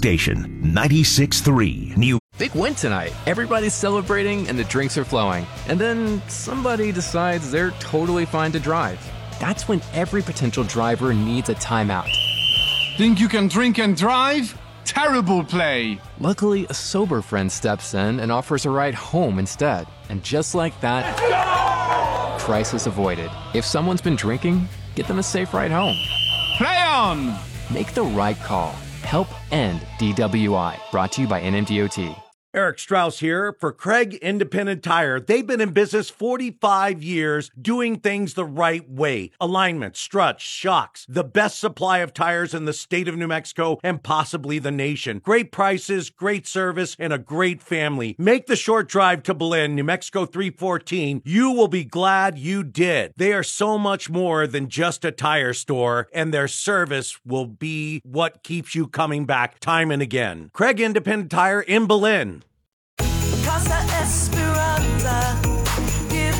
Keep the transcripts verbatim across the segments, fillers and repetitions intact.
station, ninety-six point three New. Big win tonight. Everybody's celebrating and the drinks are flowing. And then somebody decides they're totally fine to drive. That's when every potential driver needs a timeout. Think you can drink and drive? Terrible play. Luckily, a sober friend steps in and offers a ride home instead. And just like that, crisis avoided. If someone's been drinking, get them a safe ride home. Play on! Make the right call. Help end D W I. Brought to you by N M D O T. Eric Strauss here for Craig Independent Tire. They've been in business forty-five years doing things the right way. Alignment, struts, shocks, the best supply of tires in the state of New Mexico and possibly the nation. Great prices, great service, and a great family. Make the short drive to Belen, New Mexico three fourteen. You will be glad you did. They are so much more than just a tire store, and their service will be what keeps you coming back time and again. Craig Independent Tire in Belen. Casa Esperanza, give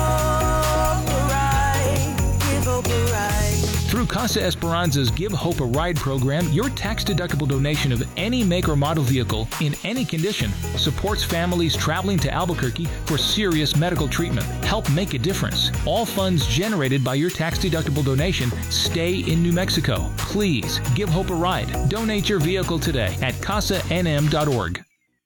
hope a ride, give hope a ride. Through Casa Esperanza's Give Hope a Ride program, your tax-deductible donation of any make or model vehicle in any condition supports families traveling to Albuquerque for serious medical treatment. Help make a difference. All funds generated by your tax-deductible donation stay in New Mexico. Please give Hope a ride. Donate your vehicle today at casa n m dot org.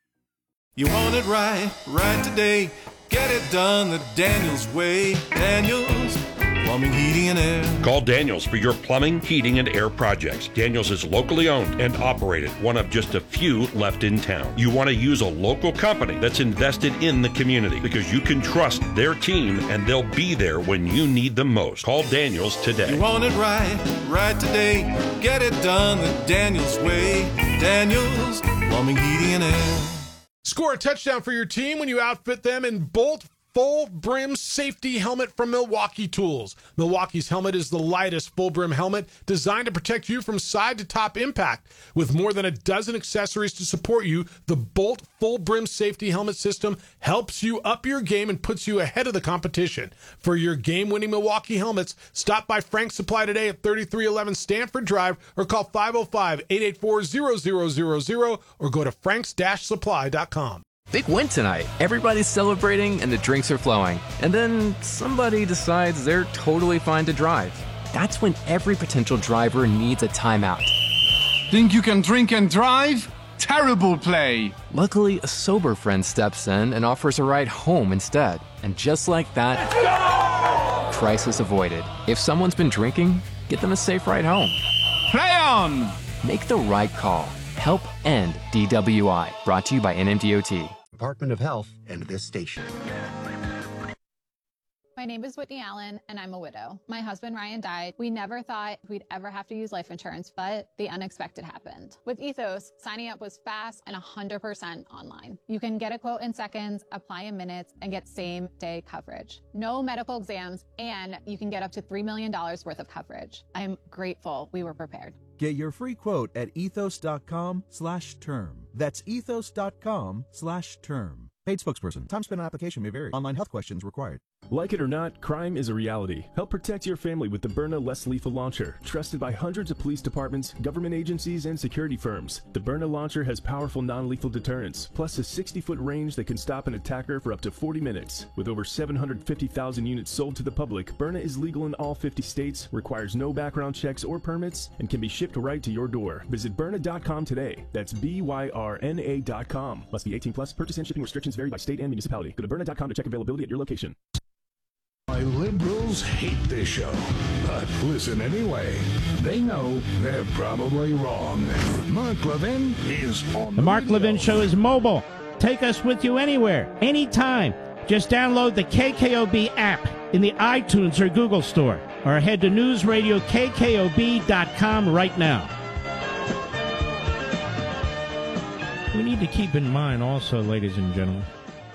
You want it right, right today. Get it done the Daniels way. Daniels Plumbing, Heating, and Air. Call Daniels for your plumbing, heating, and air projects. Daniels is locally owned and operated, one of just a few left in town. You want to use a local company that's invested in the community because you can trust their team and they'll be there when you need them most. Call Daniels today. You want it right, right today. Get it done the Daniels way. Daniels Plumbing, Heating, and Air. Score a touchdown for your team when you outfit them in Bolt Full Brim Safety Helmet from Milwaukee Tools. Milwaukee's helmet is the lightest full brim helmet designed to protect you from side to top impact. With more than a dozen accessories to support you, the Bolt Full Brim Safety Helmet system helps you up your game and puts you ahead of the competition. For your game-winning Milwaukee helmets, stop by Frank's Supply today at thirty-three eleven Stanford Drive or call five oh five, eight eight four, zero zero zero zero or go to franks dash supply dot com. Big win tonight. Everybody's celebrating and the drinks are flowing. And then somebody decides they're totally fine to drive. That's when every potential driver needs a timeout. Think you can drink and drive? Terrible play. Luckily, a sober friend steps in and offers a ride home instead. And just like that, crisis avoided. If someone's been drinking, get them a safe ride home. Play on! Make the right call. Help end D W I. Brought to you by N M D O T. Department of Health and this station. My name is Whitney Allen, and I'm a widow. My husband, Ryan, died. We never thought we'd ever have to use life insurance, but the unexpected happened. With Ethos, signing up was fast and one hundred percent online. You can get a quote in seconds, apply in minutes, and get same-day coverage. No medical exams, and you can get up to three million dollars worth of coverage. I'm grateful we were prepared. Get your free quote at ethos.com slash term. That's ethos.com slash term. Paid spokesperson. Time spent on application may vary. Online health questions required. Like it or not, crime is a reality. Help protect your family with the Byrna Less Lethal Launcher, trusted by hundreds of police departments, government agencies, and security firms. The Byrna Launcher has powerful non-lethal deterrence, plus a sixty-foot range that can stop an attacker for up to forty minutes. With over seven hundred fifty thousand units sold to the public, Byrna is legal in all fifty states, requires no background checks or permits, and can be shipped right to your door. Visit Byrna dot com today. That's B Y R N A dot com. Must be eighteen plus. Purchase and shipping restrictions vary by state and municipality. Go to Byrna dot com to check availability at your location. My liberals hate this show, but listen anyway. They know they're probably wrong. Mark Levin is on the Mark Levin Show is mobile. Take us with you anywhere, anytime. Just download the K K O B app in the iTunes or Google store, or head to news radio k k o b dot com right now. We need to keep in mind also, ladies and gentlemen,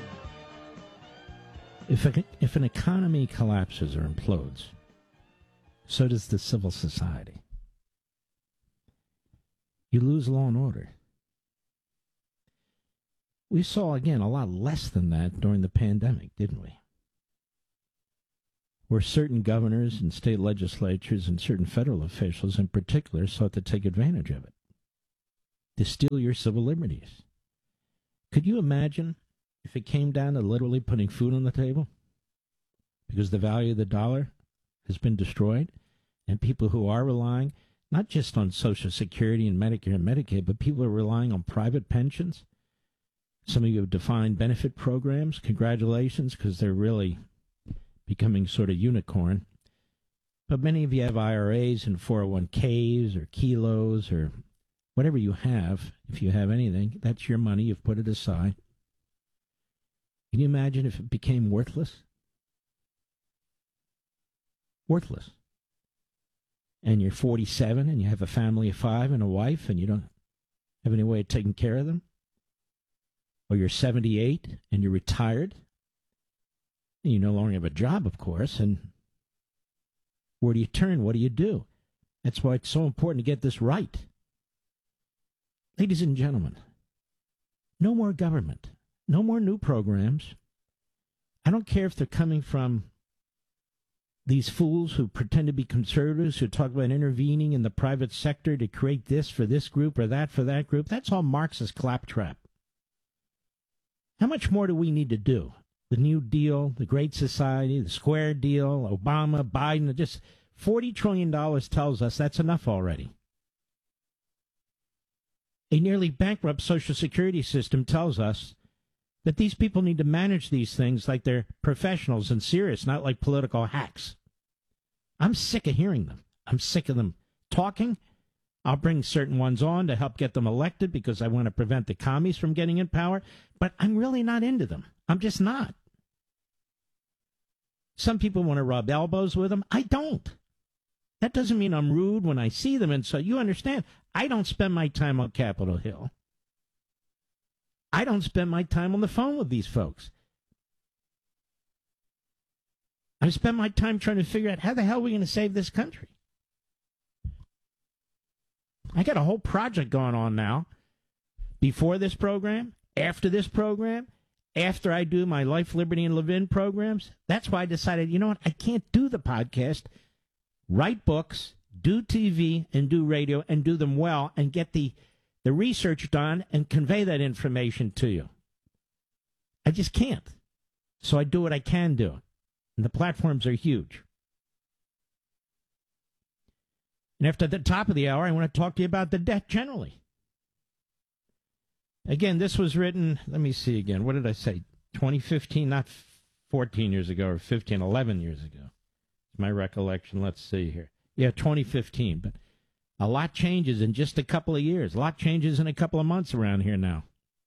If, a, if an economy collapses or implodes, so does the civil society. You lose law and order. We saw, again, a lot less than that during the pandemic, didn't we? Where certain governors and state legislatures and certain federal officials in particular sought to take advantage of it. to steal your civil liberties. Could you imagine if it came down to literally putting food on the table? Because the value of the dollar has been destroyed, and people who are relying not just on Social Security and Medicare and Medicaid, but people are relying on private pensions. Some of you have defined benefit programs. Congratulations, because they're really becoming sort of unicorn. But many of you have I R As and four oh one Ks or kilos or whatever you have. If you have anything, that's your money. You've put it aside. Can you imagine if it became worthless? Worthless. And you're forty-seven and you have a family of five and a wife and you don't have any way of taking care of them? Or you're seventy-eight and you're retired and you no longer have a job, of course, and where do you turn? What do you do? That's why it's so important to get this right. Ladies and gentlemen, no more government. No more new programs. I don't care if they're coming from these fools who pretend to be conservatives, who talk about intervening in the private sector to create this for this group or that for that group. That's all Marxist claptrap. How much more do we need to do? The New Deal, the Great Society, the Square Deal, Obama, Biden, just forty trillion dollars tells us that's enough already. A nearly bankrupt Social Security system tells us that these people need to manage these things like they're professionals and serious, not like political hacks. I'm sick of hearing them. I'm sick of them talking. I'll bring certain ones on to help get them elected because I want to prevent the commies from getting in power, but I'm really not into them. I'm just not. Some people want to rub elbows with them. I don't. That doesn't mean I'm rude when I see them, and so you understand, I don't spend my time on Capitol Hill. I don't spend my time on the phone with these folks. I spend my time trying to figure out how the hell are we going to save this country. I got a whole project going on now. Before this program, after this program, after I do my Life, Liberty, and Levin programs. That's why I decided, you know what, I can't do the podcast, write books, do T V, and do radio, and do them well, and get the the research done and convey that information to you. I just can't. So I do what I can do. And the platforms are huge. And after the top of the hour, I want to talk to you about the debt generally. Again, this was written, let me see again, what did I say? twenty fifteen, not fourteen years ago, or fifteen, eleven years ago. It's my recollection. Let's see here. Yeah, twenty fifteen, but a lot changes in just a couple of years. A lot changes in a couple of months around here now.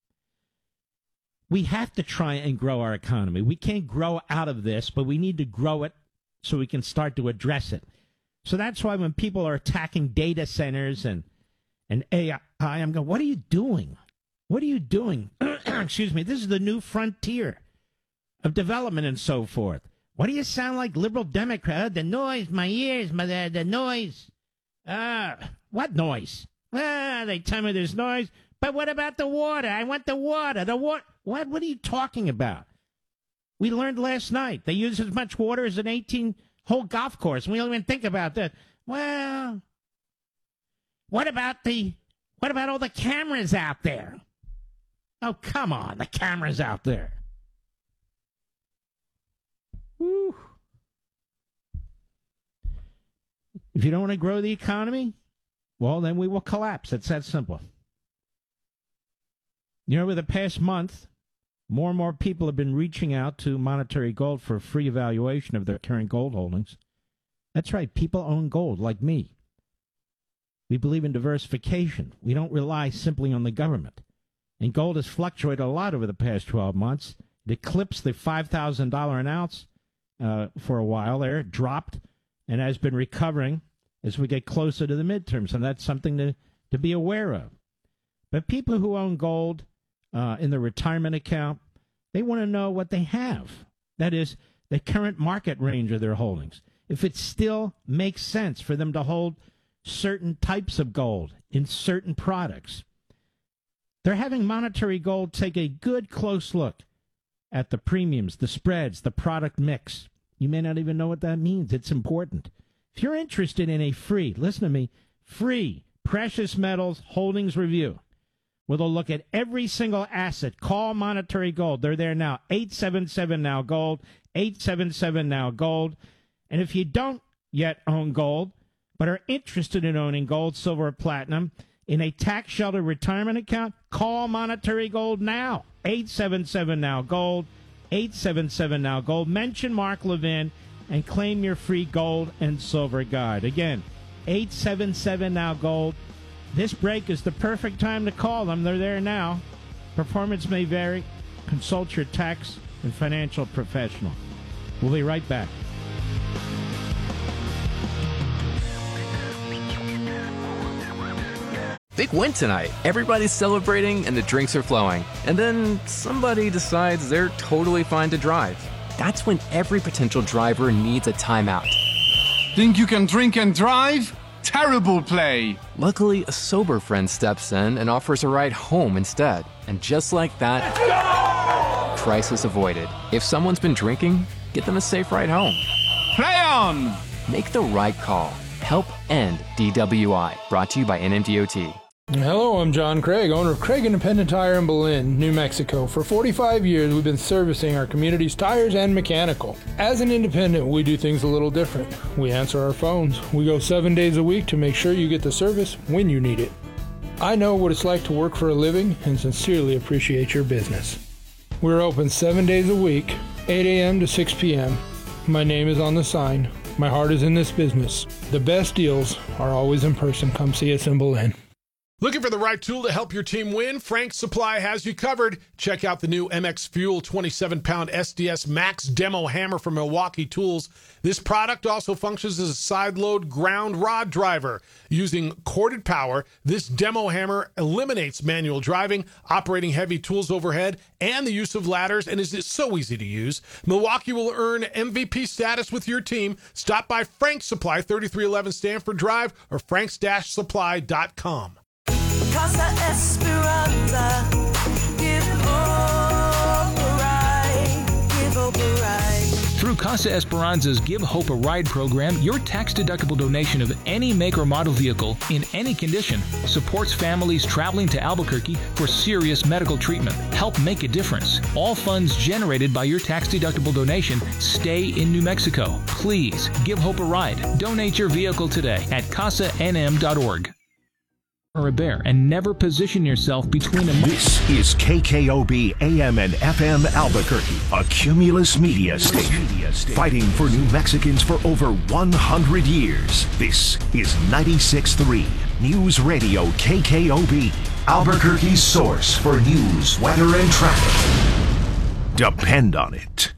We have to try and grow our economy. We can't grow out of this, but we need to grow it so we can start to address it. So that's why when people are attacking data centers and, and A I, I'm going, what are you doing? What are you doing? Excuse me. This is the new frontier of development and so forth. What do you sound like, liberal Democrat? The noise, my ears, my, the, the noise. Ah, uh, what noise? Ah, they tell me there's noise. But what about the water? I want the water. The water. What? What are you talking about? We learned last night they use as much water as an eighteen-hole golf course. We don't even think about that. Well, what about the? What about all the cameras out there? Oh, come on, the cameras out there. Woo. If you don't want to grow the economy, well, then we will collapse. It's that simple. You know, over the past month, more and more people have been reaching out to Monetary Gold for a free evaluation of their current gold holdings. That's right. People own gold, like me. We believe in diversification. We don't rely simply on the government. And gold has fluctuated a lot over the past twelve months. It eclipsed the five thousand dollars an ounce uh, for a while there. It dropped and has been recovering as we get closer to the midterms, and that's something to, to be aware of. But people who own gold uh, in their retirement account, they want to know what they have. That is, the current market range of their holdings. If it still makes sense for them to hold certain types of gold in certain products. They're having Monetary Gold take a good close look at the premiums, the spreads, the product mix. You may not even know what that means. It's important. If you're interested in a free, listen to me, free precious metals holdings review, where they'll look at every single asset. Call Monetary Gold. They're there now. eight seven seven now gold. eight seven seven now gold. And if you don't yet own gold, but are interested in owning gold, silver, or platinum in a tax sheltered retirement account, call Monetary Gold now. eight seven seven now gold. eight seven seven now gold. Mention Mark Levin and claim your free gold and silver guide. Again, eight seven seven now gold. This break is the perfect time to call them. They're there now. Performance may vary. Consult your tax and financial professional. We'll be right back. Big win tonight. Everybody's celebrating and the drinks are flowing. And then somebody decides they're totally fine to drive. That's when every potential driver needs a timeout. Think you can drink and drive? Terrible play. Luckily, a sober friend steps in and offers a ride home instead. And just like that, crisis avoided. If someone's been drinking, get them a safe ride home. Play on! Make the right call. Help end D W I. Brought to you by N M D O T. Hello, I'm John Craig, owner of Craig Independent Tire in Belen, New Mexico. For forty-five years, we've been servicing our community's tires and mechanical. As an independent, we do things a little different. We answer our phones. We go seven days a week to make sure you get the service when you need it. I know what it's like to work for a living and sincerely appreciate your business. We're open seven days a week, eight a.m. to six p.m. My name is on the sign. My heart is in this business. The best deals are always in person. Come see us in Belen. Looking for the right tool to help your team win? Frank's Supply has you covered. Check out the new M X Fuel twenty-seven pound S D S Max Demo Hammer from Milwaukee Tools. This product also functions as a side-load ground rod driver. Using corded power, this demo hammer eliminates manual driving, operating heavy tools overhead, and the use of ladders, and is so easy to use. Milwaukee will earn M V P status with your team. Stop by Frank's Supply, thirty-three eleven Stanford Drive, or franks dash supply dot com. Casa Esperanza, give hope a ride, give hope a ride. Through Casa Esperanza's Give Hope a Ride program, your tax-deductible donation of any make or model vehicle in any condition supports families traveling to Albuquerque for serious medical treatment. Help make a difference. All funds generated by your tax-deductible donation stay in New Mexico. Please give Hope a ride. Donate your vehicle today at casa n m dot org. Or a bear, and never position yourself between a... This is K K O B A M and F M Albuquerque, a Cumulus media station, fighting for New Mexicans for over one hundred years. This is ninety-six point three News Radio K K O B, Albuquerque's source for news, weather, and traffic. Depend on it.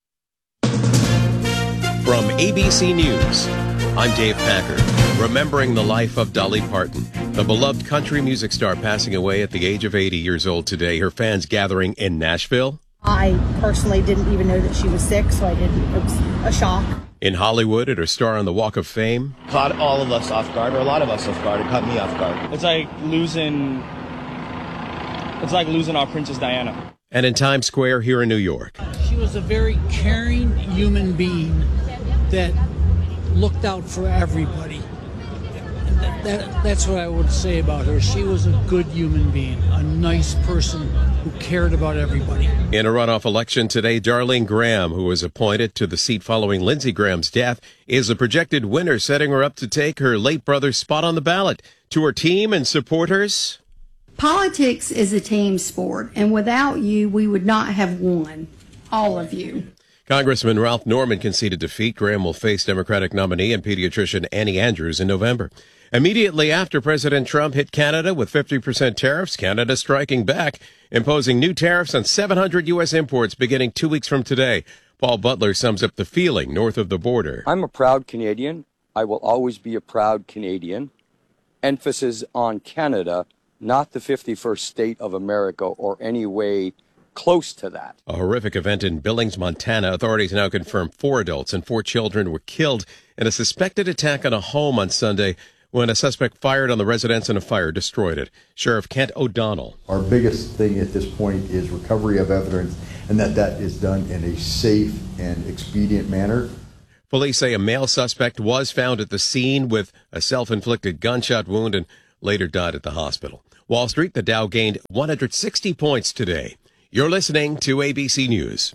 From A B C News, I'm Dave Packard. Remembering the life of Dolly Parton, the beloved country music star passing away at the age of eighty years old today. Her fans gathering in Nashville. I personally didn't even know that she was sick, so I didn't. It was a shock. In Hollywood at her star on the Walk of Fame. Caught all of us off guard, or a lot of us off guard. It caught me off guard. It's like losing. It's like losing our Princess Diana. And in Times Square here in New York. She was a very caring human being that looked out for everybody. That, that's what I would say about her. She was a good human being, a nice person who cared about everybody. In a runoff election today, Darlene Graham, who was appointed to the seat following Lindsey Graham's death, is the projected winner, setting her up to take her late brother's spot on the ballot. To her team and supporters... Politics is a team sport, and without you, we would not have won. All of you. Congressman Ralph Norman conceded defeat. Graham will face Democratic nominee and pediatrician Annie Andrews in November. Immediately after President Trump hit Canada with fifty percent tariffs, Canada striking back, imposing new tariffs on seven hundred U S imports beginning two weeks from today. Paul Butler sums up the feeling north of the border. I'm a proud Canadian. I will always be a proud Canadian. Emphasis on Canada, not the fifty-first state of America or any way close to that. A horrific event in Billings, Montana. Authorities now confirm four adults and four children were killed in a suspected attack on a home on Sunday when a suspect fired on the residence and a fire destroyed it. Sheriff Kent O'Donnell. Our biggest thing at this point is recovery of evidence, and that that is done in a safe and expedient manner. Police say a male suspect was found at the scene with a self-inflicted gunshot wound and later died at the hospital. Wall Street, the Dow gained one hundred sixty points today. You're listening to A B C News.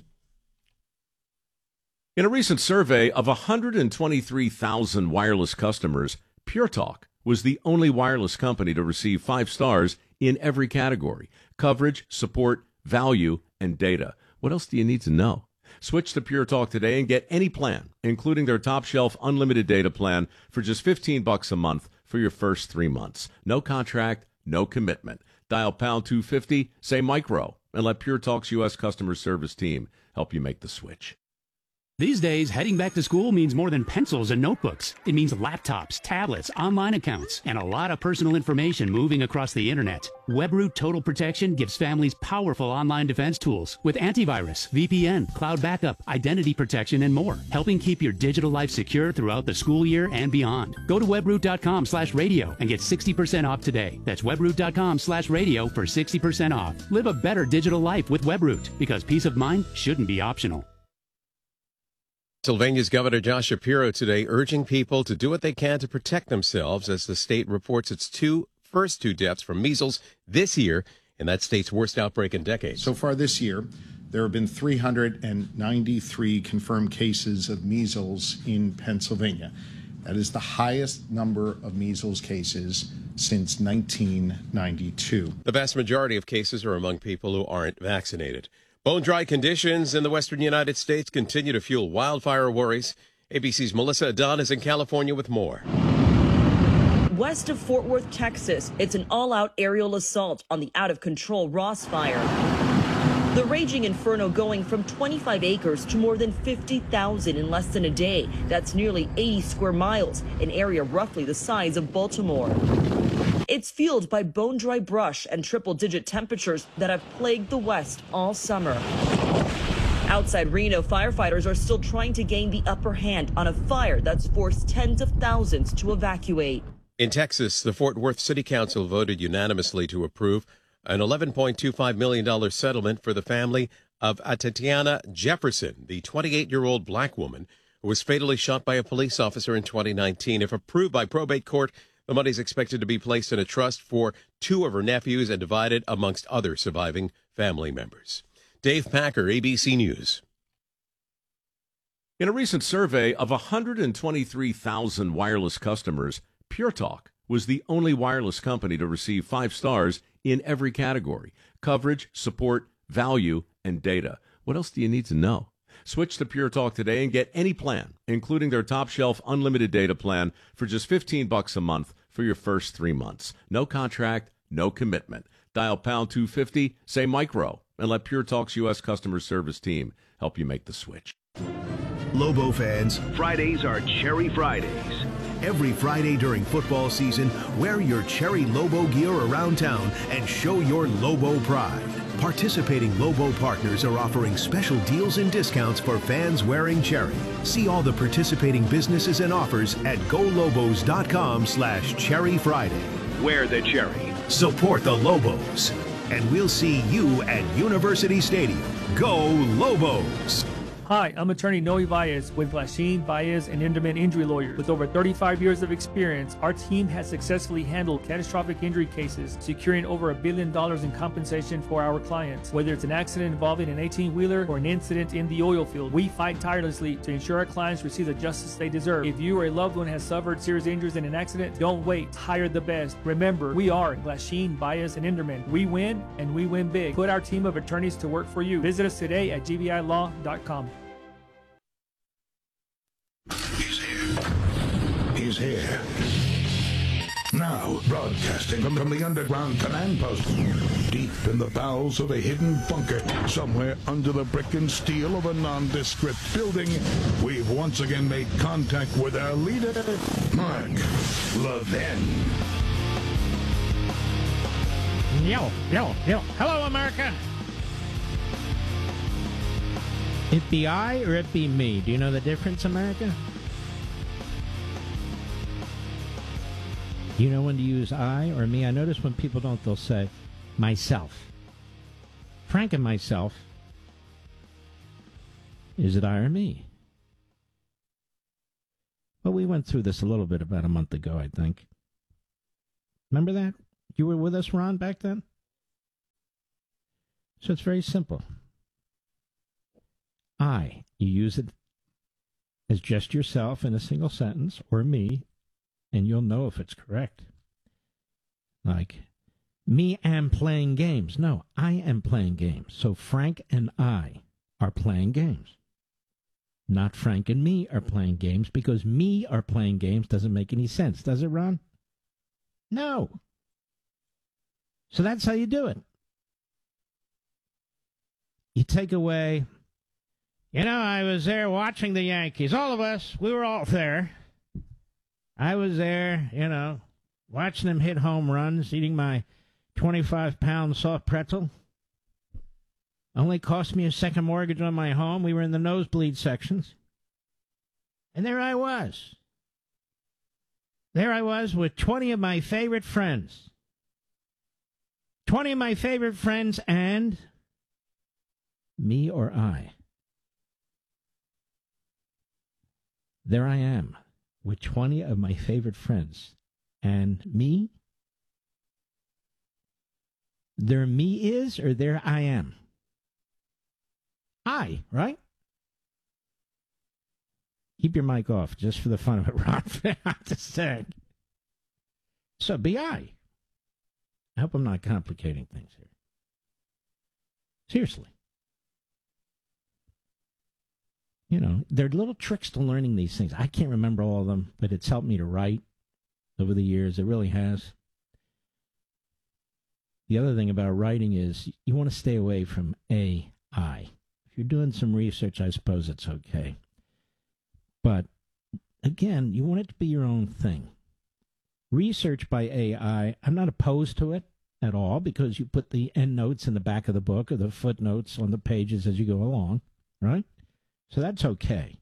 In a recent survey of one hundred twenty-three thousand wireless customers, Pure Talk was the only wireless company to receive five stars in every category: coverage, support, value, and data. What else do you need to know? Switch to Pure Talk today and get any plan, including their top shelf unlimited data plan, for just fifteen bucks a month for your first three months. No contract, no commitment. Dial pound two fifty, say micro, and let Pure Talk's U S customer service team help you make the switch. These days, heading back to school means more than pencils and notebooks. It means laptops, tablets, online accounts, and a lot of personal information moving across the internet. WebRoot Total Protection gives families powerful online defense tools with antivirus, V P N, cloud backup, identity protection, and more, helping keep your digital life secure throughout the school year and beyond. Go to webroot.com slash radio and get sixty percent off today. That's webroot.com slash radio for sixty percent off. Live a better digital life with WebRoot, because peace of mind shouldn't be optional. Pennsylvania's Governor Josh Shapiro today urging people to do what they can to protect themselves as the state reports its two first two deaths from measles this year in that state's worst outbreak in decades. So far this year, there have been three hundred ninety-three confirmed cases of measles in Pennsylvania. That is the highest number of measles cases since nineteen ninety-two. The vast majority of cases are among people who aren't vaccinated. Bone-dry conditions in the western United States continue to fuel wildfire worries. A B C's Melissa Adon is in California with more. West of Fort Worth, Texas, it's an all-out aerial assault on the out-of-control Ross Fire. The raging inferno going from twenty-five acres to more than fifty thousand in less than a day. That's nearly eighty square miles, an area roughly the size of Baltimore. It's fueled by bone-dry brush and triple-digit temperatures that have plagued the West all summer. Outside Reno, firefighters are still trying to gain the upper hand on a fire that's forced tens of thousands to evacuate. In Texas, the Fort Worth City Council voted unanimously to approve an eleven point two five million dollars settlement for the family of Tatiana Jefferson, the twenty-eight-year-old black woman who was fatally shot by a police officer in twenty nineteen. If approved by probate court, the money is expected to be placed in a trust for two of her nephews and divided amongst other surviving family members. Dave Packer, A B C News. In a recent survey of one hundred twenty-three thousand wireless customers, Pure Talk was the only wireless company to receive five stars in every category: coverage, support, value, and data. What else do you need to know? Switch to Pure Talk today and get any plan, including their top shelf unlimited data plan, for just fifteen bucks a month for your first three months. No contract, no commitment. Dial pound two fifty, say micro, and let Pure Talk's U S customer service team help you make the switch. Lobo fans, Fridays are Cherry Fridays. Every Friday during football season, wear your Cherry Lobo gear around town and show your Lobo pride. Participating Lobo partners are offering special deals and discounts for fans wearing Cherry. See all the participating businesses and offers at golobos.com slash Cherry Friday. Wear the Cherry. Support the Lobos. And we'll see you at University Stadium. Go Lobos! Hi, I'm attorney Noe Baez with Glasheen, Baez, and Inderman Injury Lawyers. With over thirty-five years of experience, our team has successfully handled catastrophic injury cases, securing over a billion dollars in compensation for our clients. Whether it's an accident involving an eighteen-wheeler or an incident in the oil field, we fight tirelessly to ensure our clients receive the justice they deserve. If you or a loved one has suffered serious injuries in an accident, don't wait. Hire the best. Remember, we are Glasheen, Baez, and Inderman. We win, and we win big. Put our team of attorneys to work for you. Visit us today at g v i law dot com. He's here. Now, broadcasting from, from the underground command post, deep in the bowels of a hidden bunker, somewhere under the brick and steel of a nondescript building, we've once again made contact with our leader, Mark Levin. Yo, yo, yo. Hello, America. It be I or it be me? Do you know the difference, America? You know when to use I or me? I notice when people don't, they'll say myself. Frank and myself. Is it I or me? Well, we went through this a little bit about a month ago, I think. Remember that? You were with us, Ron, back then? So it's very simple. I, you use it as just yourself in a single sentence, or me, and you'll know if it's correct. Like, me am playing games. No, I am playing games. So Frank and I are playing games. Not Frank and me are playing games, because me are playing games doesn't make any sense, does it, Ron? No. So that's how you do it. You take away, you know, I was there watching the Yankees. All of us, we were all there. I was there, you know, watching them hit home runs, eating my twenty-five pound soft pretzel. Only cost me a second mortgage on my home. We were in the nosebleed sections. And there I was. There I was with twenty of my favorite friends. twenty of my favorite friends and me or I. There I am with twenty of my favorite friends. And me? There me is, or there I am? I, right? Keep your mic off, just for the fun of it, Ron. I'm just saying. So be I. I hope I'm not complicating things here. Seriously. You know, there are little tricks to learning these things. I can't remember all of them, but it's helped me to write over the years. It really has. The other thing about writing is you want to stay away from A I. If you're doing some research, I suppose it's okay. But, again, you want it to be your own thing. Research by A I, I'm not opposed to it at all, because you put the endnotes in the back of the book or the footnotes on the pages as you go along, right? So that's okay.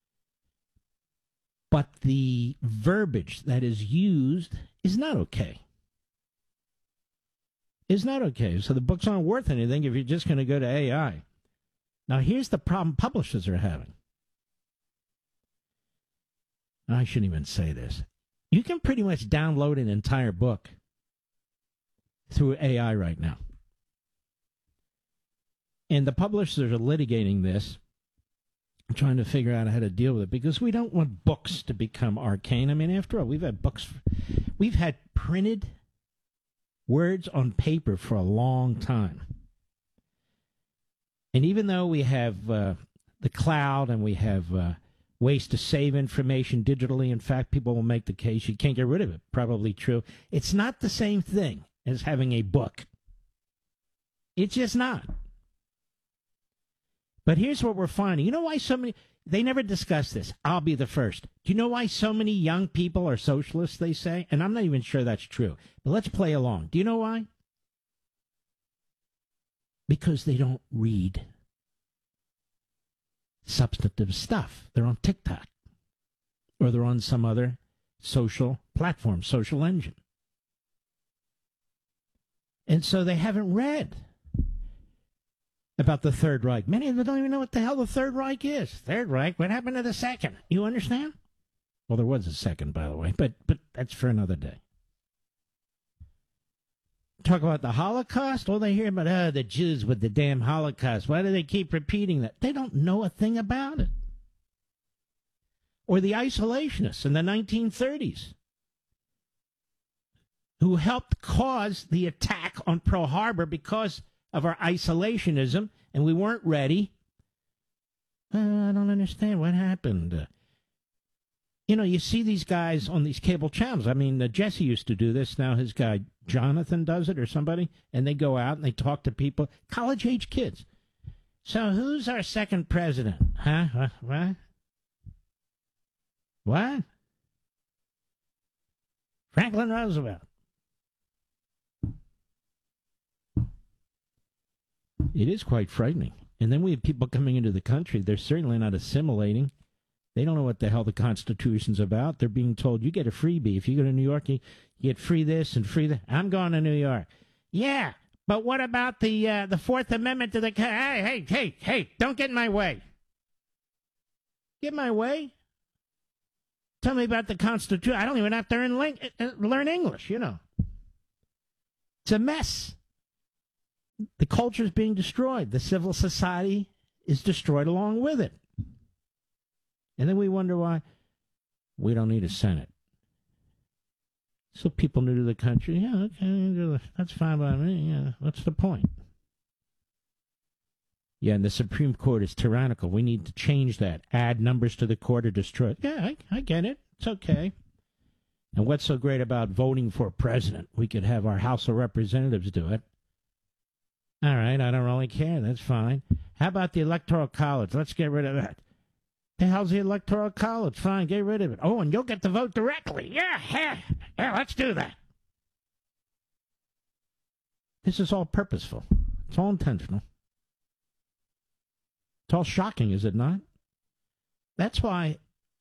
But the verbiage that is used is not okay. Is not okay. So the books aren't worth anything if you're just going to go to A I. Now, here's the problem publishers are having. I shouldn't even say this. You can pretty much download an entire book through A I right now. And the publishers are litigating this, trying to figure out how to deal with it, because we don't want books to become arcane. I mean, after all, we've had books, we've had printed words on paper for a long time. And even though we have uh, the cloud and we have uh, ways to save information digitally, in fact, people will make the case you can't get rid of it. Probably true. It's not the same thing as having a book. It's just not. But here's what we're finding. You know why so many... They never discuss this. I'll be the first. Do you know why so many young people are socialists, they say? And I'm not even sure that's true. But let's play along. Do you know why? Because they don't read substantive stuff. They're on TikTok. Or they're on some other social platform, social engine. And so they haven't read about the Third Reich. Many of them don't even know what the hell the Third Reich is. Third Reich? What happened to the Second? You understand? Well, there was a second, by the way, but but that's for another day. Talk about the Holocaust? All they hear about, oh, the Jews with the damn Holocaust. Why do they keep repeating that? They don't know a thing about it. Or the isolationists in the nineteen thirties, who helped cause the attack on Pearl Harbor because of our isolationism, and we weren't ready. Uh, I don't understand what happened. Uh, you know, you see these guys on these cable channels. I mean, uh, Jesse used to do this. Now his guy Jonathan does it, or somebody, and they go out and they talk to people, college-age kids. So who's our second president? Huh? What? What? What? Franklin Roosevelt. It is quite frightening. And then we have people coming into the country. They're certainly not assimilating. They don't know what the hell the Constitution's about. They're being told, you get a freebie. If you go to New York, you get free this and free that. I'm going to New York. Yeah, but what about the uh, the Fourth Amendment to the... Hey, hey, hey, hey, don't get in my way. Get in my way? Tell me about the Constitution. I don't even have to learn, learn English, you know. It's a mess. The culture is being destroyed. The civil society is destroyed along with it. And then we wonder why we don't need a Senate. So people new to the country, yeah, okay, that's fine by me. Yeah, what's the point? Yeah, and the Supreme Court is tyrannical. We need to change that. Add numbers to the court or destroy it. Yeah, I, I get it. It's okay. And what's so great about voting for president? We could have our House of Representatives do it. All right, I don't really care. That's fine. How about the Electoral College? Let's get rid of that. The hell's the Electoral College? Fine, get rid of it. Oh, and you'll get to vote directly. Yeah, yeah, yeah, let's do that. This is all purposeful. It's all intentional. It's all shocking, is it not? That's why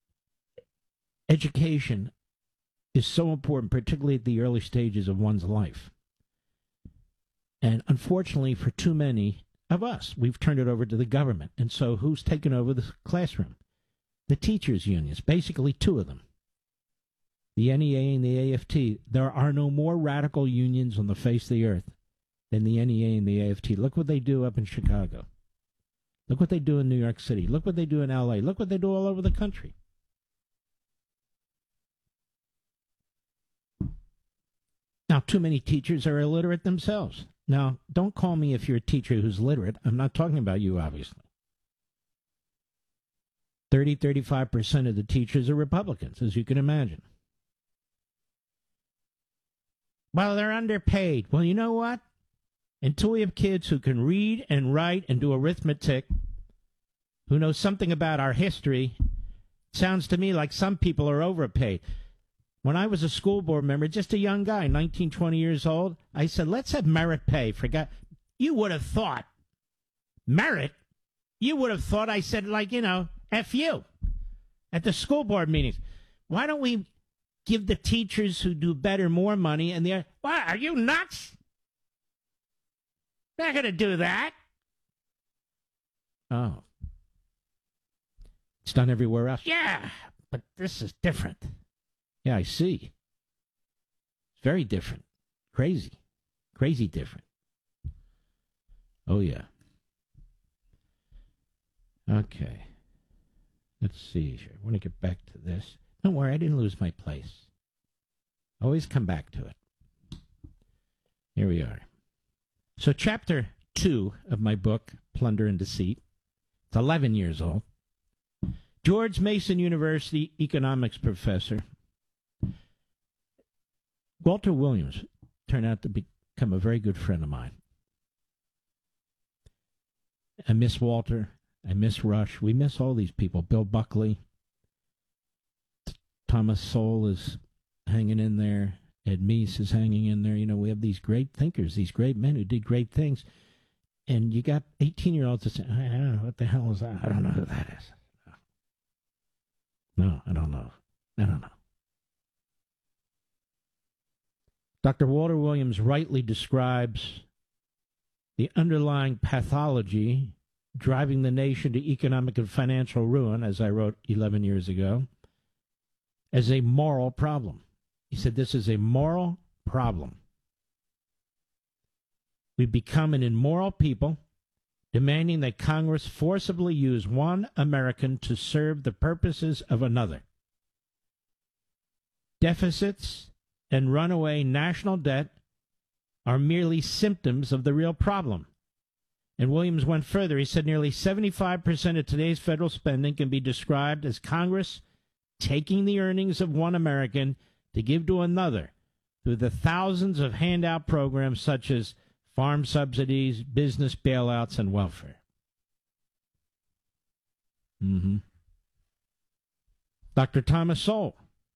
education is so important, particularly at the early stages of one's life. And unfortunately, for too many of us, we've turned it over to the government. And so who's taken over the classroom? The teachers' unions, basically two of them. The N E A and the A F T. There are no more radical unions on the face of the earth than the N E A and the A F T. Look what they do up in Chicago. Look what they do in New York City. Look what they do in L A. Look what they do all over the country. Now, too many teachers are illiterate themselves. Now, don't call me if you're a teacher who's literate. I'm not talking about you, obviously. thirty, thirty-five percent of the teachers are Republicans, as you can imagine. Well, they're underpaid. Well, you know what? Until we have kids who can read and write and do arithmetic, who know something about our history, it sounds to me like some people are overpaid. When I was a school board member, just a young guy, nineteen, twenty years old, I said, let's have merit pay. Forgot. You would have thought, merit? You would have thought I said, like, you know, F you at the school board meetings. Why don't we give the teachers who do better more money? And they're, what, are you nuts? They're not going to do that. Oh. It's done everywhere else. Yeah, but this is different. Yeah, I see. It's very different. Crazy. Crazy different. Oh, yeah. Okay. Let's see here. I want to get back to this. Don't worry, I didn't lose my place. Always come back to it. Here we are. So chapter two of my book, Plunder and Deceit. It's eleven years old. George Mason University economics professor Walter Williams turned out to become a very good friend of mine. I miss Walter. I miss Rush. We miss all these people. Bill Buckley. Thomas Sowell is hanging in there. Ed Meese is hanging in there. You know, we have these great thinkers, these great men who did great things. And you got eighteen-year-olds that say, I don't know, what the hell is that? I don't know who that is. No, I don't know. I don't know. Doctor Walter Williams rightly describes the underlying pathology driving the nation to economic and financial ruin, as I wrote eleven years ago, as a moral problem. He said this is a moral problem. We've become an immoral people, demanding that Congress forcibly use one American to serve the purposes of another. Deficits and runaway national debt are merely symptoms of the real problem. And Williams went further. He said nearly seventy-five percent of today's federal spending can be described as Congress taking the earnings of one American to give to another through the thousands of handout programs such as farm subsidies, business bailouts, and welfare. Mm-hmm. Doctor Thomas Sowell,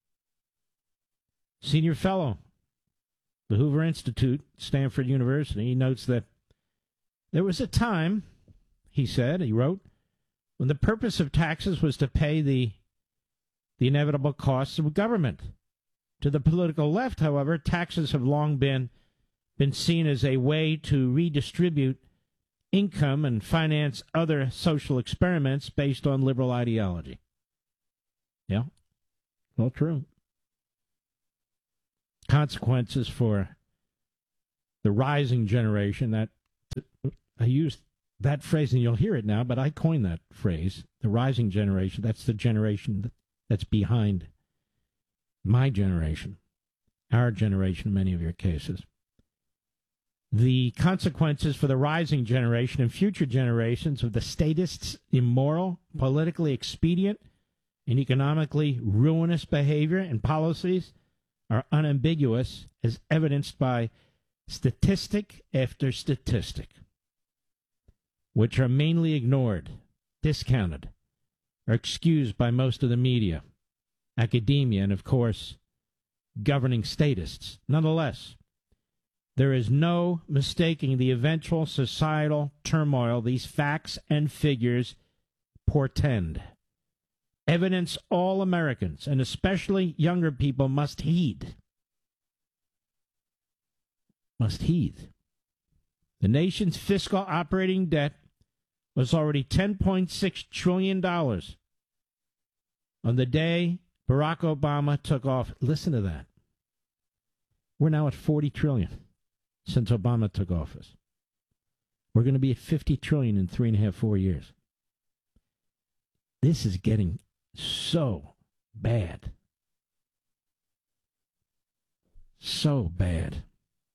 senior fellow, the Hoover Institute, Stanford University, he notes that there was a time, he said, he wrote, when the purpose of taxes was to pay the, the inevitable costs of government. To the political left, however, taxes have long been, been seen as a way to redistribute income and finance other social experiments based on liberal ideology. Yeah, all true. Consequences for the rising generation, that I used that phrase, and you'll hear it now, but I coined that phrase, the rising generation. That's the generation that's behind my generation, our generation in many of your cases. The consequences for the rising generation and future generations of the statists' immoral, politically expedient, and economically ruinous behavior and policies are unambiguous, as evidenced by statistic after statistic, which are mainly ignored, discounted, or excused by most of the media, academia, and, of course, governing statists. Nonetheless, there is no mistaking the eventual societal turmoil these facts and figures portend. Evidence all Americans, and especially younger people, must heed. Must heed. The nation's fiscal operating debt was already ten point six trillion dollars on the day Barack Obama took off. Listen to that. We're now at forty trillion dollars since Obama took office. We're going to be at fifty trillion dollars in three and a half, four years. This is getting so bad. So bad.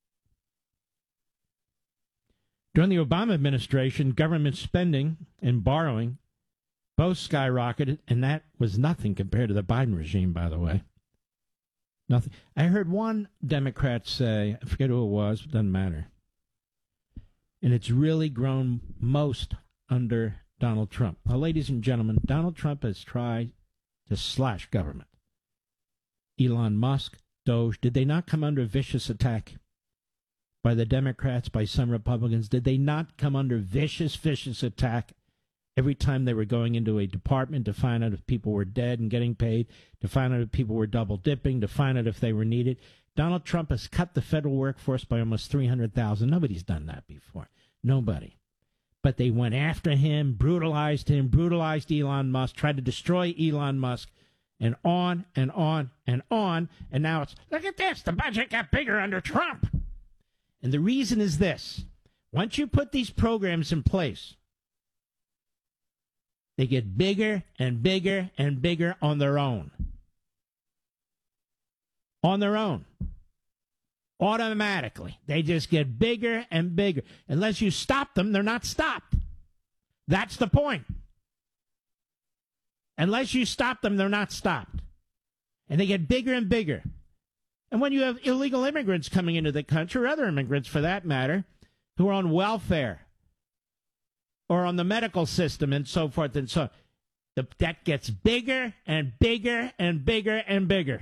During the Obama administration, government spending and borrowing both skyrocketed, and that was nothing compared to the Biden regime, by the way. Nothing. I heard one Democrat say, I forget who it was, it doesn't matter, and it's really grown most under Donald Trump. Now, ladies and gentlemen, Donald Trump has tried to slash government. Elon Musk, Doge, did they not come under vicious attack by the Democrats, by some Republicans? Did they not come under vicious, vicious attack every time they were going into a department to find out if people were dead and getting paid, to find out if people were double dipping, to find out if they were needed? Donald Trump has cut the federal workforce by almost three hundred thousand. Nobody's done that before. Nobody. But they went after him, brutalized him, brutalized Elon Musk, tried to destroy Elon Musk, and on and on and on. And now it's, look at this, the budget got bigger under Trump. And the reason is this. Once you put these programs in place, they get bigger and bigger and bigger on their own. On their own. Automatically. They just get bigger and bigger. Unless you stop them, they're not stopped. That's the point. Unless you stop them, they're not stopped. And they get bigger and bigger. And when you have illegal immigrants coming into the country, or other immigrants for that matter, who are on welfare or on the medical system and so forth and so on, the, that gets bigger and bigger and bigger and bigger.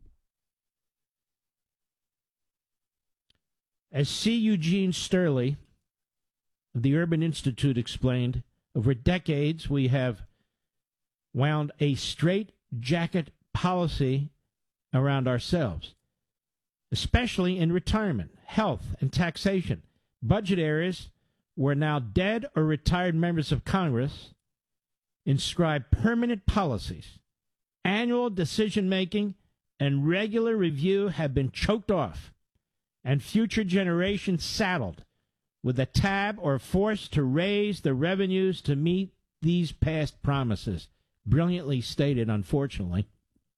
As C. Eugene Sterling of the Urban Institute explained, over decades we have wound a straitjacket policy around ourselves, especially in retirement, health, and taxation. Budget areas where now dead or retired members of Congress inscribe permanent policies. Annual decision-making and regular review have been choked off, and future generations saddled with a tab or forced to raise the revenues to meet these past promises. Brilliantly stated, unfortunately.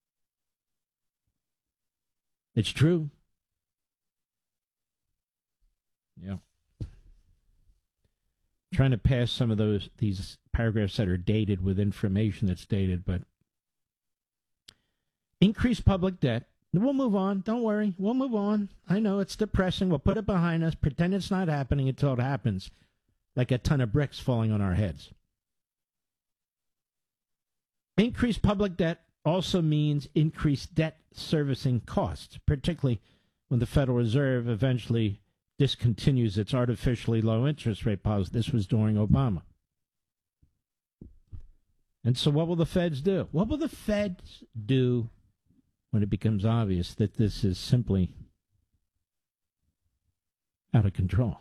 It's true. Yeah. Trying to pass some of those these paragraphs that are dated with information that's dated, but increased public debt. We'll move on. Don't worry. We'll move on. I know it's depressing. We'll put it behind us. Pretend it's not happening until it happens, like a ton of bricks falling on our heads. Increased public debt also means increased debt servicing costs, particularly when the Federal Reserve eventually discontinues its artificially low interest rate policy. This was during Obama. And so what will the feds do? What will the feds do when it becomes obvious that this is simply out of control?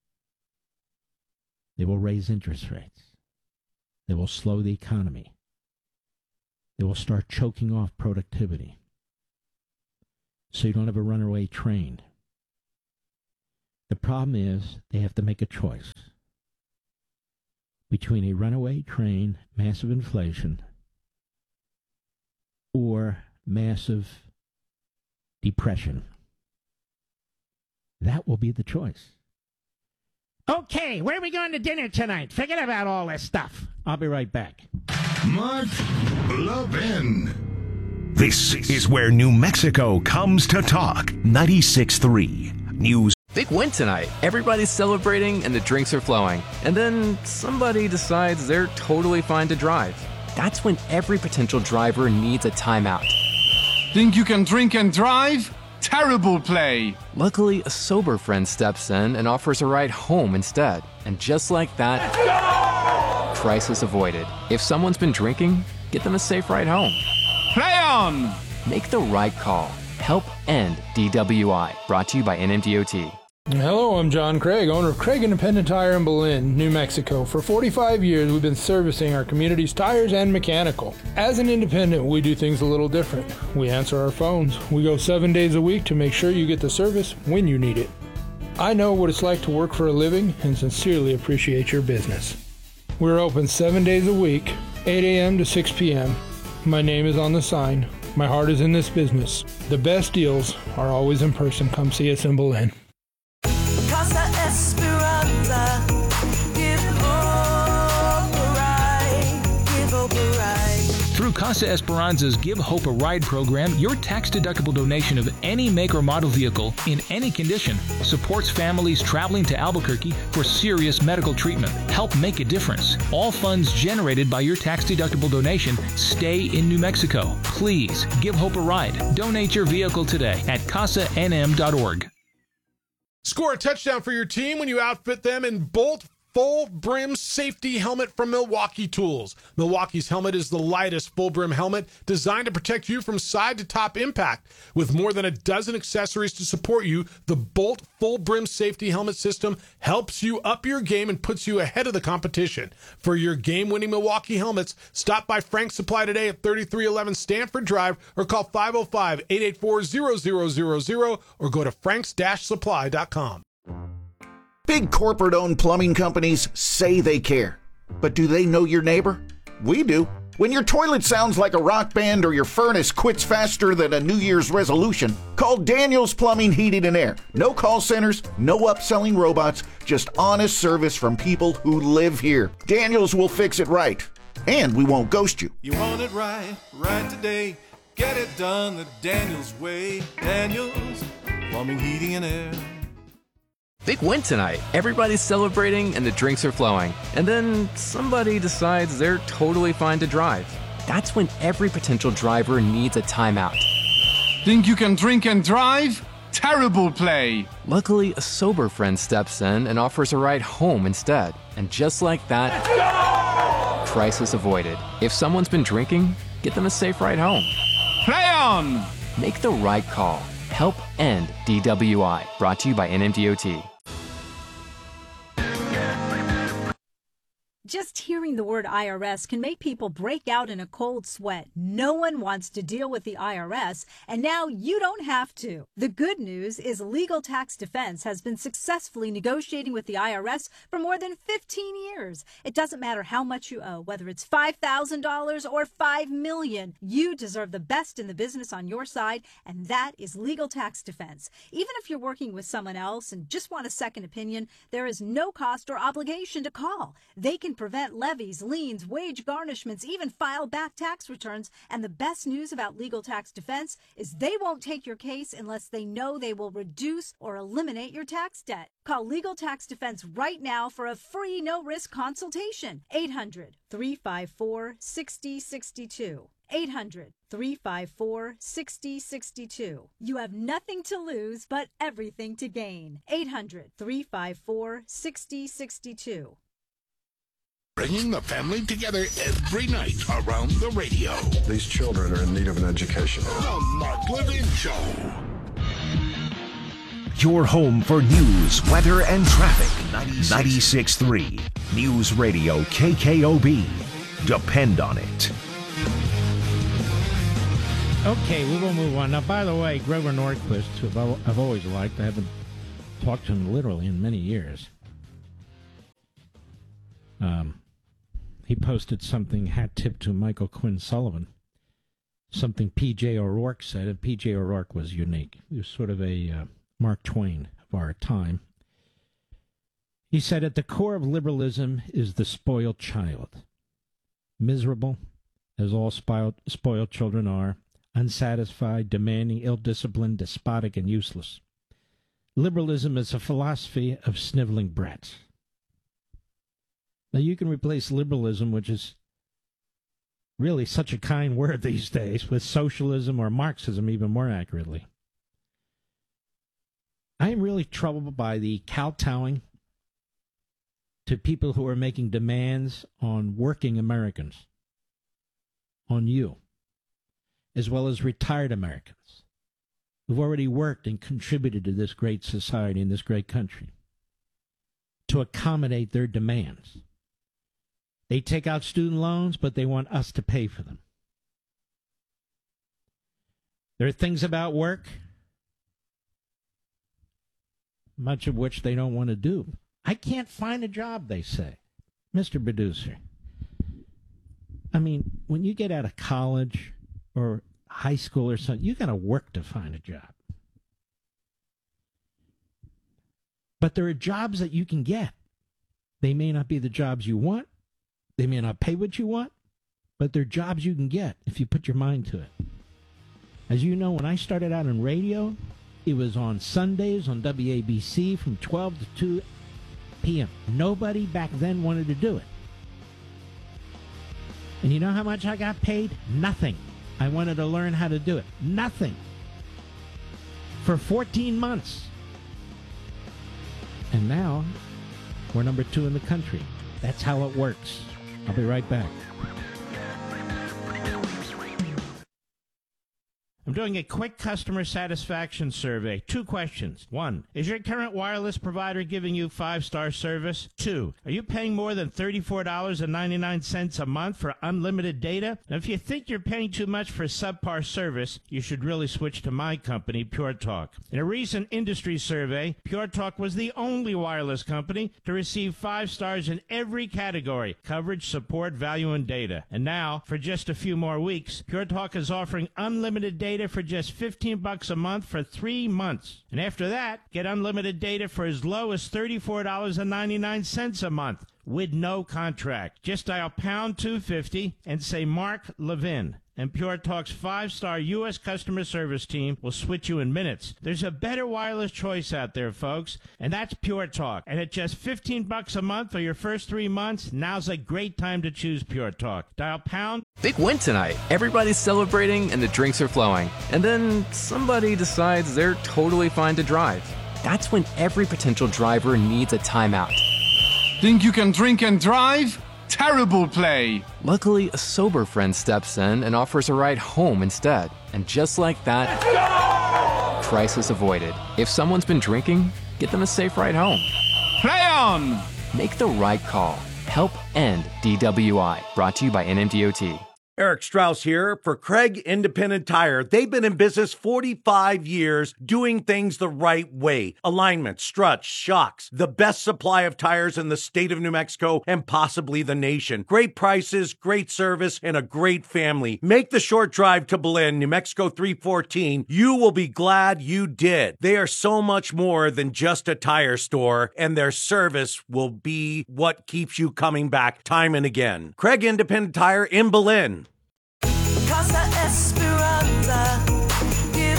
They will raise interest rates. They will slow the economy. They will start choking off productivity, so you don't have a runaway train. The problem is they have to make a choice between a runaway train, massive inflation, or massive depression. That will be the choice. Okay, where are we going to dinner tonight? Forget about all this stuff. I'll be right back. Mark Levin. This is where New Mexico comes to talk. ninety-six point three News. Big win tonight. Everybody's celebrating and the drinks are flowing. And then somebody decides they're totally fine to drive. That's when every potential driver needs a timeout. Think you can drink and drive? Terrible play. Luckily, a sober friend steps in and offers a ride home instead. And just like that, crisis avoided. If someone's been drinking, get them a safe ride home. Play on! Make the right call. Help end D W I. Brought to you by N M D O T. Hello, I'm John Craig, owner of Craig Independent Tire in Belen, New Mexico. For forty-five years, we've been servicing our community's tires and mechanical. As an independent, we do things a little different. We answer our phones. We go seven days a week to make sure you get the service when you need it. I know what it's like to work for a living and sincerely appreciate your business. We're open seven days a week, eight a.m. to six p.m. My name is on the sign. My heart is in this business. The best deals are always in person. Come see us in Belen. Casa Esperanza, give hope a ride, give hope a ride. Through Casa Esperanza's Give Hope a Ride program, your tax-deductible donation of any make or model vehicle in any condition supports families traveling to Albuquerque for serious medical treatment. Help make a difference. All funds generated by your tax-deductible donation stay in New Mexico. Please give Hope a ride. Donate your vehicle today at casa n m dot org. Score a touchdown for your team when you outfit them in Bolt Full Brim Safety Helmet from Milwaukee Tools. Milwaukee's helmet is the lightest full brim helmet designed to protect you from side to top impact. With more than a dozen accessories to support you, the Bolt Full Brim Safety Helmet system helps you up your game and puts you ahead of the competition. For your game-winning Milwaukee helmets, stop by Frank's Supply today at thirty-three eleven Stanford Drive or call five oh five, eight eight four, zero zero zero zero or go to franks dash supply dot com. Big corporate-owned plumbing companies say they care. But do they know your neighbor? We do. When your toilet sounds like a rock band or your furnace quits faster than a New Year's resolution, call Daniels Plumbing, Heating, and Air. No call centers, no upselling robots, just honest service from people who live here. Daniels will fix it right. And we won't ghost you. You want it right, right today. Get it done the Daniels way. Daniels Plumbing, Heating, and Air. Big win tonight. Everybody's celebrating and the drinks are flowing. And then somebody decides they're totally fine to drive. That's when every potential driver needs a timeout. Think you can drink and drive? Terrible play. Luckily, a sober friend steps in and offers a ride home instead. And just like that, crisis avoided. If someone's been drinking, get them a safe ride home. Play on! Make the right call. Help end D W I. Brought to you by N M D O T. Just hearing the word I R S can make people break out in a cold sweat. No one wants to deal with the I R S, and now you don't have to. The good news is Legal Tax Defense has been successfully negotiating with the I R S for more than fifteen years. It doesn't matter how much you owe, whether it's five thousand dollars or five million dollars. You deserve the best in the business on your side, and that is Legal Tax Defense. Even if you're working with someone else and just want a second opinion, there is no cost or obligation to call. They can prevent levies, liens, wage garnishments, even file back tax returns. And the best news about Legal Tax Defense is they won't take your case unless they know they will reduce or eliminate your tax debt. Call Legal Tax Defense right now for a free no-risk consultation. eight hundred, three five four, six oh six two. eight hundred, three five four, six oh six two. You have nothing to lose but everything to gain. eight hundred, three five four, six oh six two. Bringing the family together every night around the radio. These children are in need of an education. The Mark Levin Show. Your home for news, weather, and traffic. ninety-six point three News Radio K K O B. Depend on it. Okay, we will move on. Now, by the way, Grover Nordquist, who I've always liked, I haven't talked to him literally in many years. Um, he posted something, hat tip to Michael Quinn Sullivan, something P J O'Rourke said, and P J O'Rourke was unique. He was sort of a uh, Mark Twain of our time. He said, at the core of liberalism is the spoiled child. Miserable, as all spoiled, spoiled children are, unsatisfied, demanding, ill-disciplined, despotic, and useless. Liberalism is a philosophy of sniveling brats. Now, you can replace liberalism, which is really such a kind word these days, with socialism or Marxism, even more accurately. I am really troubled by the kowtowing to people who are making demands on working Americans, on you, as well as retired Americans who've already worked and contributed to this great society and this great country, to accommodate their demands. They take out student loans, but they want us to pay for them. There are things about work, much of which they don't want to do. I can't find a job, they say. Mister Producer, I mean, when you get out of college or high school or something, you got to work to find a job. But there are jobs that you can get. They may not be the jobs you want. They may not pay what you want, but they're jobs you can get if you put your mind to it. As you know, when I started out in radio, it was on Sundays on W A B C from twelve to two p.m. Nobody back then wanted to do it. And you know how much I got paid? Nothing. I wanted to learn how to do it. Nothing. For fourteen months. And now, we're number two in the country. That's how it works. I'll be right back. I'm doing a quick customer satisfaction survey. Two questions. One, is your current wireless provider giving you five-star service? Two, are you paying more than thirty-four dollars and ninety-nine cents a month for unlimited data? Now, if you think you're paying too much for subpar service, you should really switch to my company, Pure Talk. In a recent industry survey, Pure Talk was the only wireless company to receive five stars in every category: coverage, support, value, and data. And now, for just a few more weeks, Pure Talk is offering unlimited data for just fifteen bucks a month for three months. And after that, get unlimited data for as low as thirty-four dollars and ninety-nine cents a month with no contract. Just dial pound two fifty and say Mark Levin. And Pure Talk's five-star U S customer service team will switch you in minutes. There's a better wireless choice out there, folks, and that's Pure Talk. And at just fifteen bucks a month for your first three months, now's a great time to choose Pure Talk. Dial pound. Big win tonight. Everybody's celebrating and the drinks are flowing. And then somebody decides they're totally fine to drive. That's when every potential driver needs a timeout. Think you can drink and drive? Terrible play. Luckily, a sober friend steps in and offers a ride home instead. And just like that, crisis avoided. If someone's been drinking, get them a safe ride home. Play on! Make the right call. Help end D W I. Brought to you by N M D O T. Eric Strauss here for Craig Independent Tire. They've been in business forty-five years doing things the right way. Alignment, struts, shocks, the best supply of tires in the state of New Mexico and possibly the nation. Great prices, great service, and a great family. Make the short drive to Belen, New Mexico three fourteen. You will be glad you did. They are so much more than just a tire store, and their service will be what keeps you coming back time and again. Craig Independent Tire in Belen. Casa Esperanza, give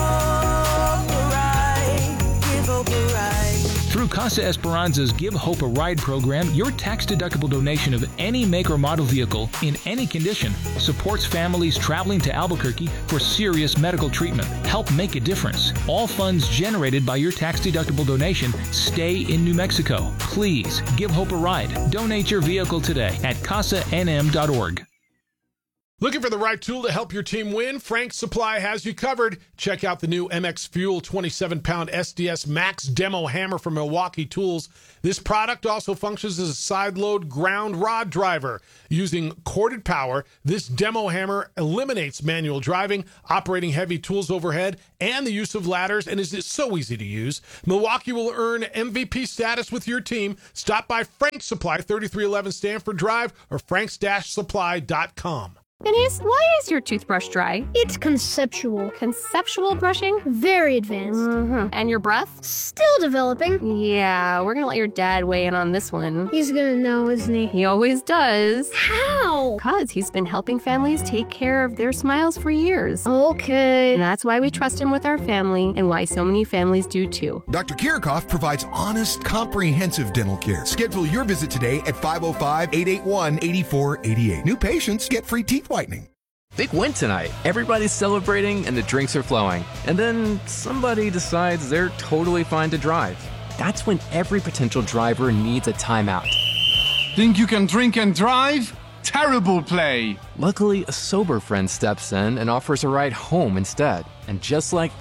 hope a ride, give hope a ride. Through Casa Esperanza's Give Hope a Ride program, your tax-deductible donation of any make or model vehicle in any condition supports families traveling to Albuquerque for serious medical treatment. Help make a difference. All funds generated by your tax-deductible donation stay in New Mexico. Please give Hope a ride. Donate your vehicle today at casa n m dot org. Looking for the right tool to help your team win? Frank's Supply has you covered. Check out the new M X Fuel twenty-seven pound S D S Max Demo Hammer from Milwaukee Tools. This product also functions as a side-load ground rod driver. Using corded power, this demo hammer eliminates manual driving, operating heavy tools overhead, and the use of ladders, and is so easy to use. Milwaukee will earn M V P status with your team. Stop by Frank's Supply, thirty-three eleven Stanford Drive, or franks dash supply dot com. Phineas, why is your toothbrush dry? It's conceptual. Conceptual brushing? Very advanced. Mm-hmm. And your breath? Still developing. Yeah, we're gonna let your dad weigh in on this one. He's gonna know, isn't he? He always does. How? Because he's been helping families take care of their smiles for years. Okay. And that's why we trust him with our family, and why so many families do too. Doctor Kirikoff provides honest, comprehensive dental care. Schedule your visit today at five oh five, eight eight one, eight four eight eight. New patients get free teeth whitening. Big win tonight. Everybody's celebrating and the drinks are flowing. And then somebody decides they're totally fine to drive. That's when every potential driver needs a timeout. Think you can drink and drive? Terrible play. Luckily, a sober friend steps in and offers a ride home instead. And just like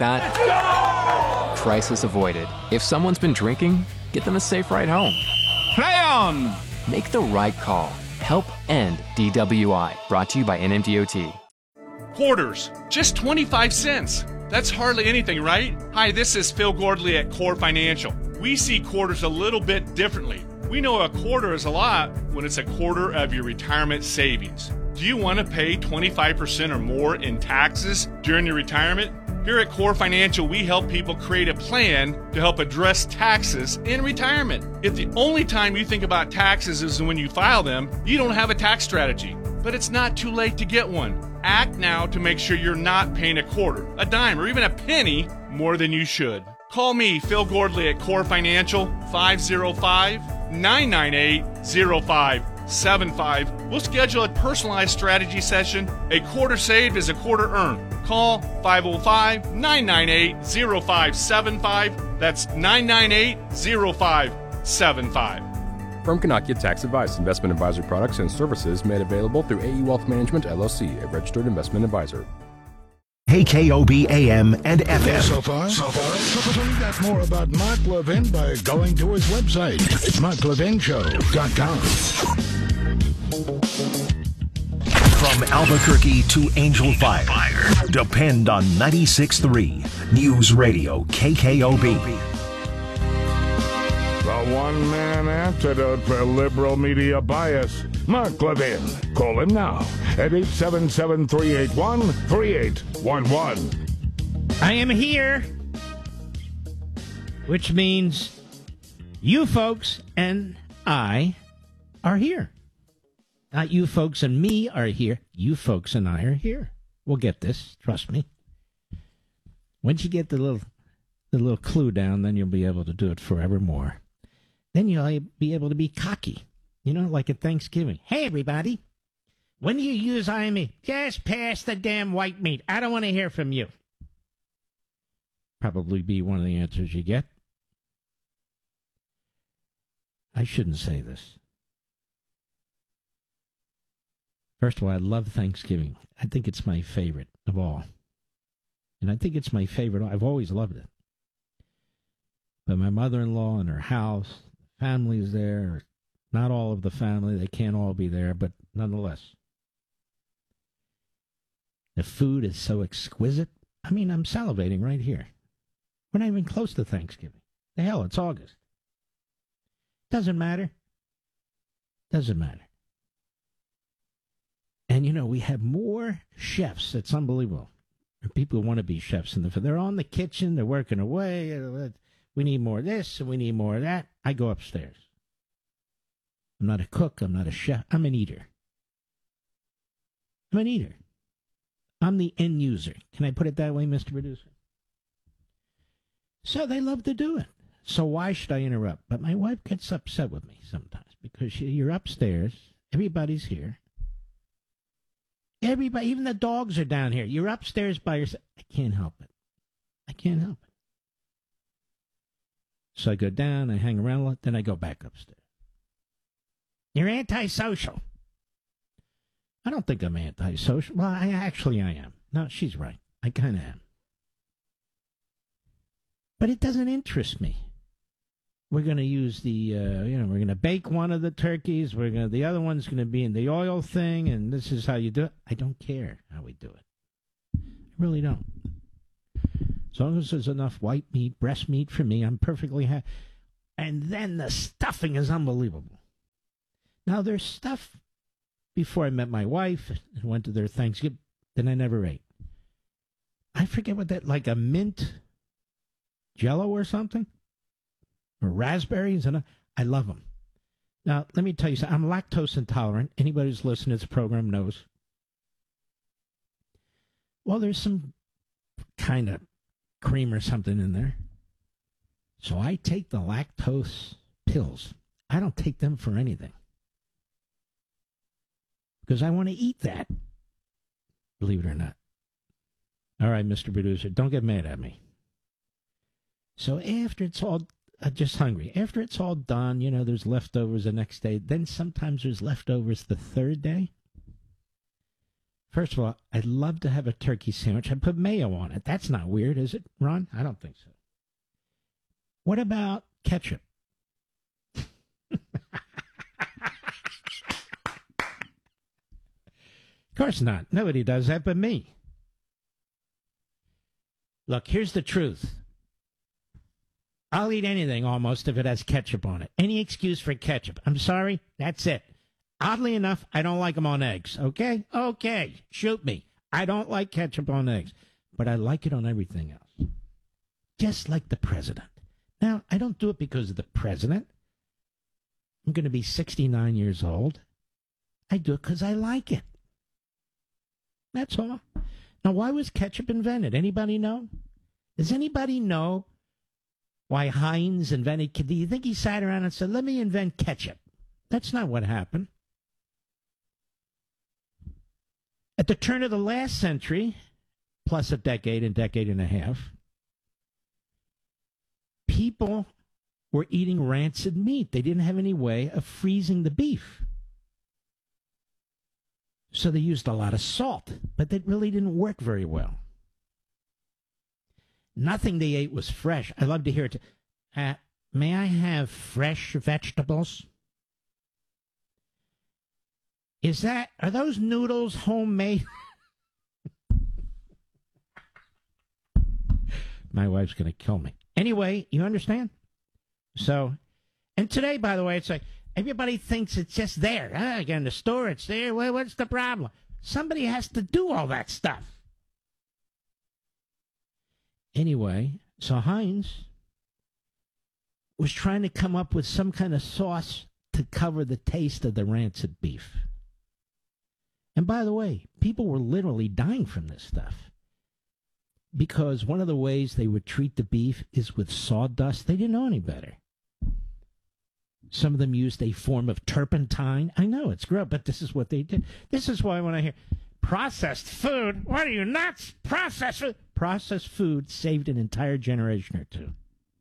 that, crisis avoided. If someone's been drinking, get them a safe ride home. Play on! Make the right call. Help end D W I. Brought to you by N M D O T. Quarters, just twenty-five cents. That's hardly anything, right? Hi, this is Phil Gordley at Core Financial. We see quarters a little bit differently. We know a quarter is a lot when it's a quarter of your retirement savings. Do you want to pay twenty-five percent or more in taxes during your retirement? Here at Core Financial, we help people create a plan to help address taxes in retirement. If the only time you think about taxes is when you file them, you don't have a tax strategy. But it's not too late to get one. Act now to make sure you're not paying a quarter, a dime, or even a penny more than you should. Call me, Phil Gordley at Core Financial, five oh five, nine nine eight, oh five seven five. We'll schedule a personalized strategy session. A quarter saved is a quarter earned. Call five oh five, nine nine eight, oh five seven five. That's nine nine eight, oh five seven five. Firm cannot give tax advice. Investment advisory products and services made available through A E Wealth Management, L L C, a registered investment advisor. K K O B A M and F M. So far, so far, find out more about Mark Levin by going to his website. It's mark levin show dot com. From Albuquerque to Angel Fire, depend on ninety-six point three News Radio K K O B. The one-man antidote for liberal media bias, Mark Levin. Call him now at eight seven seven, three eight one, three eight one one. I am here, which means you folks and I are here. Not you folks and me are here. You folks and I are here. We'll get this. Trust me. Once you get the little, the little clue down, then you'll be able to do it forevermore. Then you'll be able to be cocky. You know, like at Thanksgiving. Hey, everybody. When do you use I M E? Just pass the damn white meat. I don't want to hear from you. Probably be one of the answers you get. I shouldn't say this. First of all, I love Thanksgiving. I think it's my favorite of all. And I think it's my favorite. I've always loved it. But my mother-in-law and her house, family's there. Not all of the family. They can't all be there, but nonetheless. The food is so exquisite. I mean, I'm salivating right here. We're not even close to Thanksgiving. The hell, it's August. Doesn't matter. Doesn't matter. And, you know, we have more chefs. It's unbelievable. People want to be chefs. In the, they're on the kitchen. They're working away. We need more of this and we need more of that. I go upstairs. I'm not a cook. I'm not a chef. I'm an eater. I'm an eater. I'm the end user. Can I put it that way, Mister Producer? So they love to do it. So why should I interrupt? But my wife gets upset with me sometimes because she, you're upstairs. Everybody's here. Everybody, even the dogs are down here. You're upstairs by yourself. I can't help it. I can't help it. So I go down, I hang around a lot, then I go back upstairs. You're antisocial. I don't think I'm antisocial. Well, I actually I am. No, she's right. I kind of am. But it doesn't interest me. We're going to use the, uh, you know, we're going to bake one of the turkeys. We're going to, the other one's going to be in the oil thing, and this is how you do it. I don't care how we do it. I really don't. As long as there's enough white meat, breast meat for me, I'm perfectly happy. And then the stuffing is unbelievable. Now, there's stuff before I met my wife and went to their Thanksgiving that I never ate. I forget what that, like a mint Jell-O or something? Or raspberries, and I love them. Now, let me tell you something. I'm lactose intolerant. Anybody who's listening to this program knows. Well, there's some kind of cream or something in there. So I take the lactose pills. I don't take them for anything. Because I want to eat that. Believe it or not. All right, Mister Producer, don't get mad at me. So after it's all... I'm just hungry. After it's all done, you know, there's leftovers the next day. Then sometimes there's leftovers the third day. First of all, I'd love to have a turkey sandwich. I put mayo on it. That's not weird, is it, Ron? I don't think so. What about ketchup? Of course not. Nobody does that but me. Look, here's the truth. I'll eat anything almost if it has ketchup on it. Any excuse for ketchup. I'm sorry, that's it. Oddly enough, I don't like them on eggs, okay? Okay, shoot me. I don't like ketchup on eggs, but I like it on everything else. Just like the president. Now, I don't do it because of the president. I'm going to be sixty-nine years old. I do it because I like it. That's all. Now, why was ketchup invented? Anybody know? Does anybody know why Heinz invented? Do you think he sat around and said, let me invent ketchup? That's not what happened. At the turn of the last century, plus a decade and decade and a half, people were eating rancid meat. They didn't have any way of freezing the beef. So they used a lot of salt, but that really didn't work very well. Nothing they ate was fresh. I love to hear it. Uh, may I have fresh vegetables? Is that, are those noodles homemade? My wife's going to kill me. Anyway, you understand? So, and today, by the way, it's like, everybody thinks it's just there. Ah, again, the store, it's there. Well, what's the problem? Somebody has to do all that stuff. Anyway, so Heinz was trying to come up with some kind of sauce to cover the taste of the rancid beef. And by the way, people were literally dying from this stuff. Because one of the ways they would treat the beef is with sawdust. They didn't know any better. Some of them used a form of turpentine. I know, it's gross, but this is what they did. This is why when I hear processed food, what are you, nuts? Processed food? Processed food saved an entire generation or two.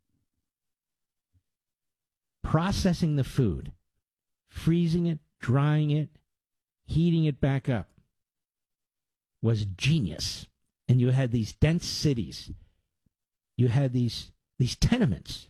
Processing the food, freezing it, drying it, heating it back up was genius. And you had these dense cities. You had these these tenements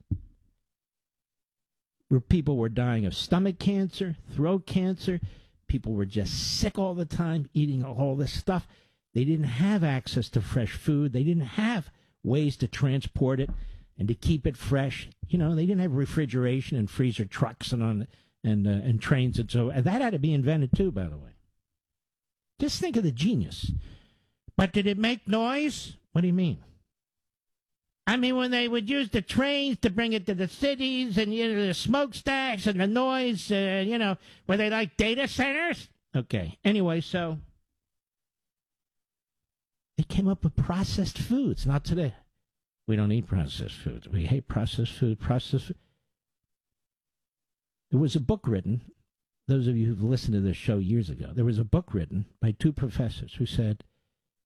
where people were dying of stomach cancer, throat cancer. People were just sick all the time, eating all this stuff. They didn't have access to fresh food. They didn't have ways to transport it and to keep it fresh. You know, they didn't have refrigeration and freezer trucks and on and uh, and trains and so and that had to be invented too, by the way. Just think of the genius. But did it make noise? What do you mean? I mean, when they would use the trains to bring it to the cities and, you know, the smokestacks and the noise, uh, you know, were they like data centers? Okay. Anyway, so they came up with processed foods. Not today. We don't eat processed foods. We hate processed food. Processed food. There was a book written, those of you who've listened to this show years ago, there was a book written by two professors who said,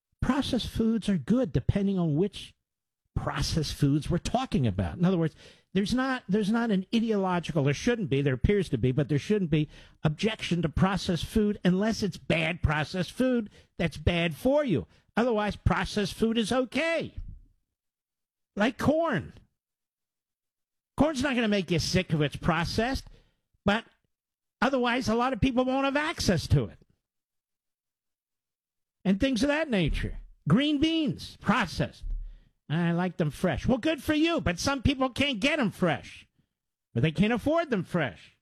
processed foods are good depending on which processed foods we're talking about. In other words, There's not there's not an ideological, there shouldn't be, there appears to be, but there shouldn't be objection to processed food unless it's bad processed food that's bad for you. Otherwise, processed food is okay. Like corn. Corn's not going to make you sick if it's processed, but otherwise a lot of people won't have access to it. And things of that nature. Green beans, processed. I like them fresh. Well, good for you, but some people can't get them fresh. Or they can't afford them fresh.